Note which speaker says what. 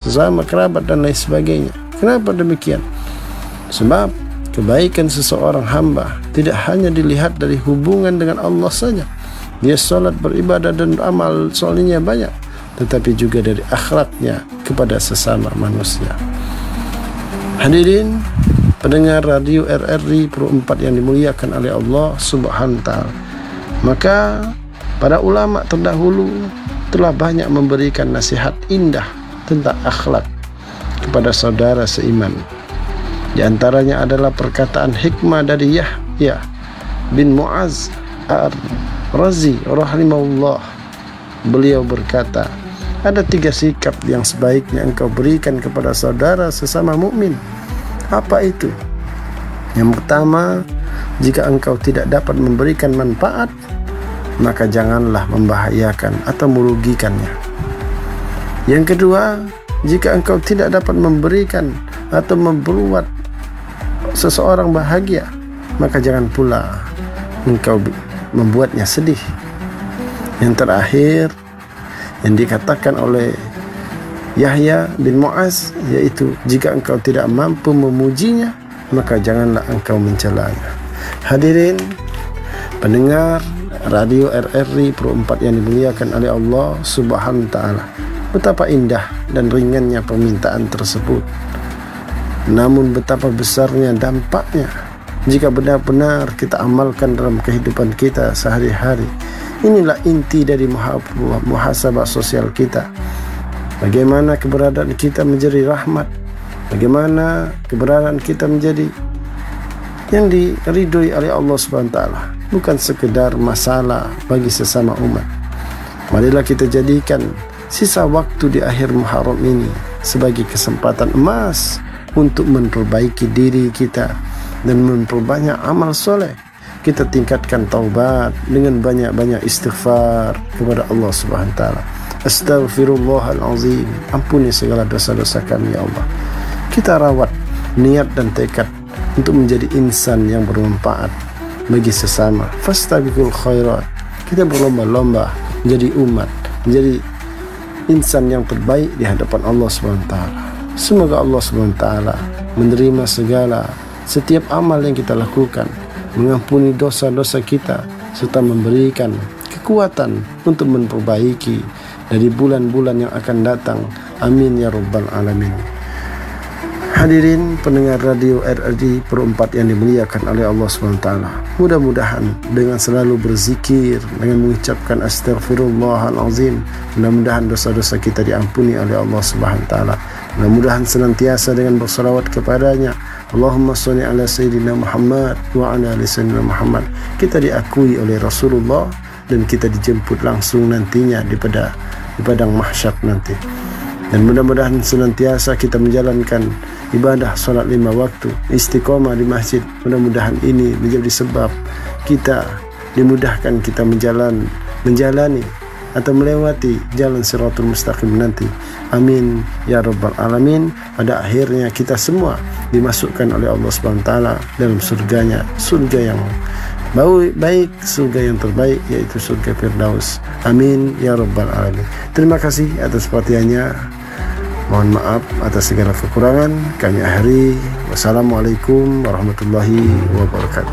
Speaker 1: sesama kerabat dan lain sebagainya. Kenapa demikian? Sebab kebaikan seseorang hamba tidak hanya dilihat dari hubungan dengan Allah saja. Dia salat, beribadah dan amal solehnya banyak, tetapi juga dari akhlaknya kepada sesama manusia. Hadirin pendengar radio RRI Pro 4 yang dimuliakan oleh Allah Subhanahu wa taala. Maka para ulama terdahulu telah banyak memberikan nasihat indah tentang akhlak kepada saudara seiman. Di antaranya adalah perkataan hikmah dari Yahya bin Mu'az Ar-Razi rahimahullah. Beliau berkata, ada 3 sikap yang sebaiknya engkau berikan kepada saudara sesama mukmin. Apa itu? Yang pertama, jika engkau tidak dapat memberikan manfaat, maka janganlah membahayakan atau merugikannya. Yang kedua, jika engkau tidak dapat memberikan atau membuat seseorang bahagia, maka jangan pula engkau membuatnya sedih. Yang terakhir yang dikatakan oleh Yahya bin Mu'az, yaitu jika engkau tidak mampu memujinya, maka janganlah engkau mencelanya. Hadirin pendengar radio RRI Pro 4 yang dimuliakan oleh Allah Subhanahu wa taala, betapa indah dan ringannya permintaan tersebut. Namun betapa besarnya dampaknya jika benar-benar kita amalkan dalam kehidupan kita sehari-hari. Inilah inti dari muhasabah sosial kita. Bagaimana keberadaan kita menjadi rahmat, bagaimana keberadaan kita menjadi yang diridhoi oleh Allah Subhanahu wa taala, bukan sekedar masalah bagi sesama umat. Marilah kita jadikan sisa waktu di akhir Muharram ini sebagai kesempatan emas untuk memperbaiki diri kita dan memperbanyak amal soleh. Kita tingkatkan taubat dengan banyak-banyak istighfar kepada Allah Subhanahu wa taala. Astaghfirullahalazim, ampuni segala dosa-dosa kami ya Allah. Kita rawat niat dan tekad untuk menjadi insan yang bermanfaat bagi sesama. Fastabiqul khairat, kita berlomba-lomba menjadi umat, menjadi insan yang terbaik di hadapan Allah Subhanahu wa taala. Semoga Allah SWT menerima setiap amal yang kita lakukan, mengampuni dosa-dosa kita, serta memberikan kekuatan untuk memperbaiki dari bulan-bulan yang akan datang. Amin ya rabbal alamin. Hadirin pendengar radio RRI Pro 4 yang dimuliakan oleh Allah SWT, mudah-mudahan dengan selalu berzikir, dengan mengucapkan astaghfirullahalazim, mudah-mudahan dosa-dosa kita diampuni oleh Allah SWT. Mudah-mudahan senantiasa dengan bersalawat kepadanya, Allahumma sholli ala sayyidina Muhammad wa ala ali sayyidina Muhammad, kita diakui oleh Rasulullah dan kita dijemput langsung nantinya di padang mahsyar nanti. Dan mudah-mudahan senantiasa kita menjalankan ibadah salat 5 waktu, istiqomah di masjid. Mudah-mudahan ini menjadi sebab kita dimudahkan kita menjalani atau melewati jalan Shirathul Mustaqim nanti. Amin ya rabbal alamin. Pada akhirnya kita semua dimasukkan oleh Allah Subhanahu wa taala dalam surganya, surga yang baik, surga yang terbaik, yaitu surga Firdaus. Amin ya rabbal alamin. Terima kasih atas perhatiannya. Mohon maaf atas segala kekurangan. Kami akhiri. Wassalamualaikum warahmatullahi wabarakatuh.